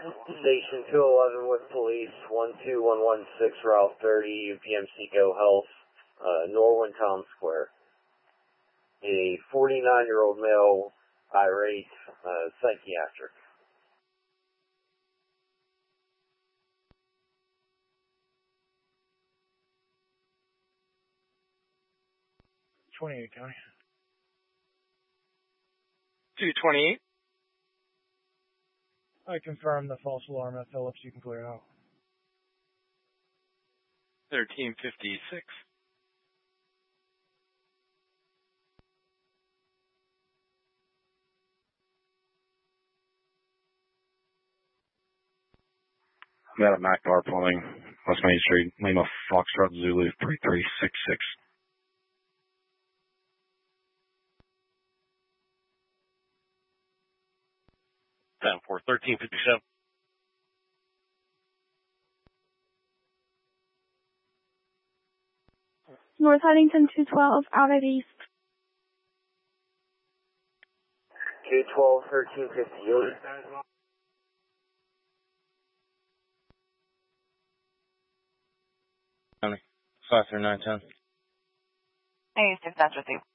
Station 211 with police, 12116 Route 30, UPMC Go Health, Norwin Town Square. A 49-year-old male, irate, psychiatric. County. 228. I confirm the false alarm at Phillips. You can clear out. 1356. I'm out of MacDar Plumbing, West Main Street, Lima Foxtrot Zulu 3366. 1357. North Huntington 212, out at East. 212, 1358. County. 53910. Hey, dispatch with you.